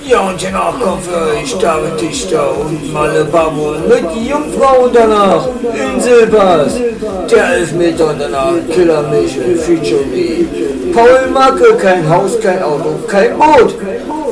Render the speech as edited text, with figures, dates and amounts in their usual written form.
Ja, und danach kommt für euch David Dichter und Malle Babon mit die Jungfrau und danach Inselpass. Der Elfmeter und danach Killer Michel, Feature Me. Paul Macke, kein Haus, kein Auto, kein Boot.